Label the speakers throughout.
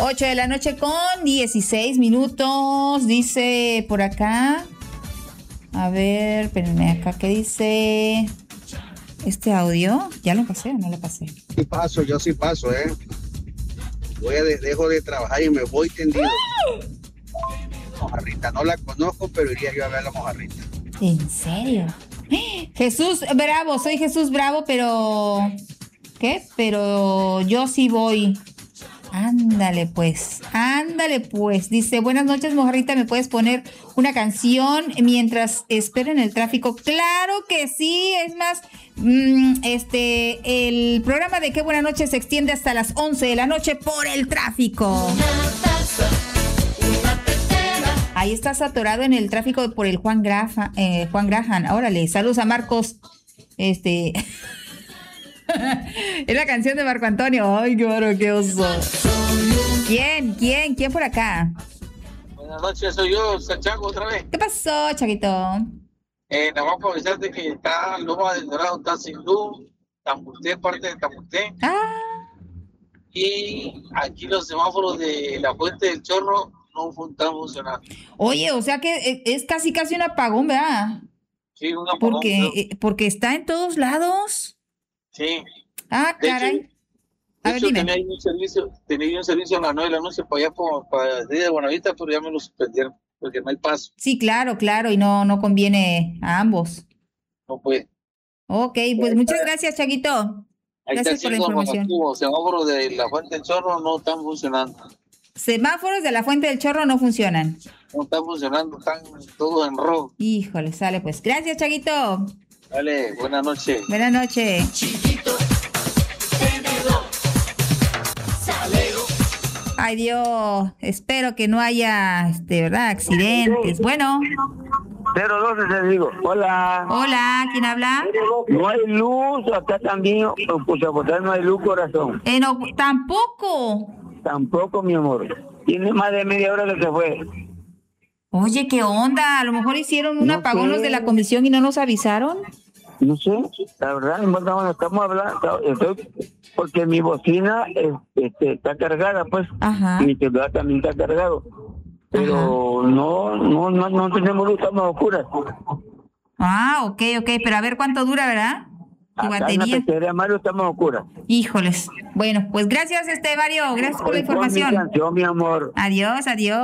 Speaker 1: 8 de la noche con 16 minutos, dice por acá. A ver, espérenme acá, ¿qué dice este audio? ¿Ya lo pasé o no lo pasé?
Speaker 2: Sí paso, yo sí paso, dejo de trabajar y me voy tendido. Mojarrita, no la conozco, pero iría yo a ver a la mojarrita.
Speaker 1: ¿En serio? Jesús Bravo, soy Jesús Bravo, pero... ¿Qué? Pero yo sí voy. Ándale pues. Dice, buenas noches, mojarrita, ¿me puedes poner una canción mientras espero en el tráfico? Claro que sí, es más, el programa de Qué Buena Noche se extiende hasta las 11 de la noche por el tráfico. Ahí estás atorado en el tráfico por el Juan Graham. Órale, saludos a Marcos. Es la canción de Marco Antonio. Ay, qué baro, qué oso. ¿Quién por acá?
Speaker 3: Buenas noches, soy yo, Chaco, otra vez.
Speaker 1: ¿Qué pasó, Chaquito?
Speaker 3: Nada más para avisarte que está Loma del Dorado, está sin luz, Tambuté, parte de Tambuté. Y aquí los semáforos de la Fuente del Chorro no están funcionando.
Speaker 1: Oye, o sea que es casi un apagón, ¿verdad?
Speaker 3: Sí, un apagón.
Speaker 1: Porque está en todos lados.
Speaker 3: Sí.
Speaker 1: Ah, caray.
Speaker 3: De hecho, tenía un servicio a las 9 de la noche para allá, para de Buenavista, pero ya me lo suspendieron, porque no hay paso.
Speaker 1: Sí, claro, y no conviene a ambos.
Speaker 3: No puede.
Speaker 1: Ok, pues muchas gracias, Chaguito. Gracias por la información.
Speaker 3: Los semáforos de la Fuente del Chorro no están funcionando.
Speaker 1: Semáforos de la Fuente del Chorro no funcionan.
Speaker 3: No están funcionando, están todos en rojo.
Speaker 1: Híjole, sale pues. Gracias, Chaguito.
Speaker 3: Dale, buenas noches.
Speaker 1: Buenas noches. Chiquito, ay, Dios, espero que no haya, ¿verdad? Accidentes. Bueno.
Speaker 4: 012 te digo. Hola.
Speaker 1: Hola, ¿quién habla?
Speaker 4: No hay luz, acá también, pues a no hay luz, corazón.
Speaker 1: No, tampoco.
Speaker 4: Tampoco, mi amor. Tiene más de media hora que se fue.
Speaker 1: Oye, ¿qué onda? A lo mejor hicieron un apagón los de la comisión y no nos avisaron.
Speaker 4: No sé, la verdad, estamos hablando, porque mi bocina está cargada, pues.
Speaker 1: Ajá.
Speaker 4: Mi celular también está cargado. Pero no tenemos luz, estamos oscuras.
Speaker 1: Ah, ok, pero a ver cuánto dura, ¿verdad? Tu batería.
Speaker 4: En la pecería Mario estamos oscuras.
Speaker 1: Híjoles. Bueno, pues gracias, Mario, gracias por la información.
Speaker 4: Mi canción, mi amor.
Speaker 1: Adiós.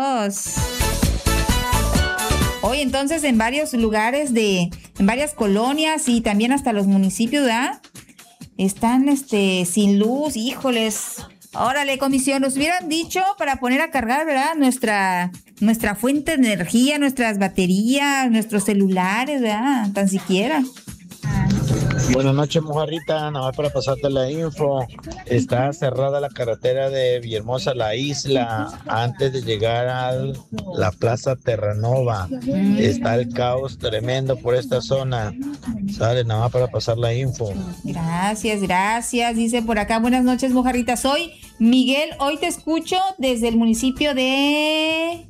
Speaker 1: Hoy entonces en varios lugares en varias colonias y también hasta los municipios, ¿verdad? Están sin luz, híjoles. Órale, comisión, nos hubieran dicho para poner a cargar, ¿verdad? Nuestra fuente de energía, nuestras baterías, nuestros celulares, ¿verdad? Tan siquiera.
Speaker 5: Buenas noches, mojarrita, nada más para pasarte la info. Está cerrada la carretera de Villahermosa a la isla antes de llegar a la Plaza Terranova. Está el caos tremendo por esta zona. Sale, nada más para pasar la info.
Speaker 1: Gracias. Dice por acá, buenas noches, mojarrita. Soy Miguel, hoy te escucho desde el municipio de...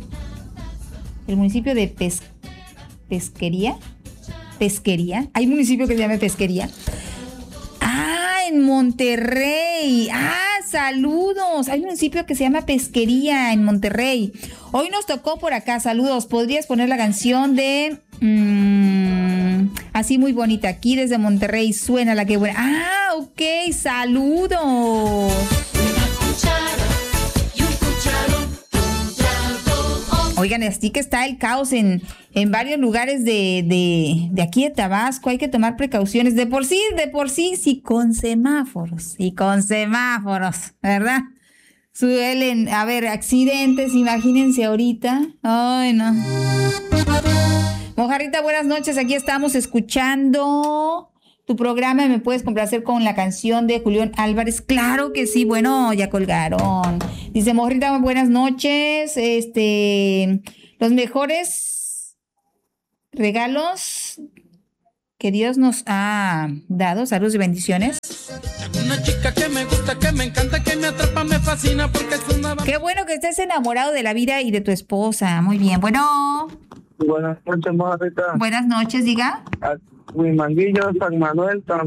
Speaker 1: Pesquería. Hay municipio que se llama Pesquería. En Monterrey. Saludos. Hay un municipio que se llama Pesquería en Monterrey. Hoy nos tocó por acá. Saludos. ¿Podrías poner la canción de... así muy bonita? Aquí desde Monterrey suena la que buena. Ok. Saludos. Oigan, así que está el caos en varios lugares de aquí de Tabasco. Hay que tomar precauciones. De por sí, sí, con semáforos, ¿verdad? Suelen haber accidentes, imagínense ahorita. Ay, no. Mojarrita, buenas noches. Aquí estamos escuchando tu programa. ¿Me puedes complacer con la canción de Julián Álvarez? Claro que sí. Bueno, ya colgaron. Dice Mojarrita, buenas noches. Los mejores regalos que Dios nos ha dado. Saludos y bendiciones.
Speaker 6: Una chica que me gusta, que me encanta, que me atrapa, me fascina porque es una...
Speaker 1: Qué bueno que estés enamorado de la vida y de tu esposa. Muy bien. Bueno.
Speaker 4: Buenas noches, mojarrita.
Speaker 1: Buenas noches, diga.
Speaker 4: Mi manguillo, San Manuel,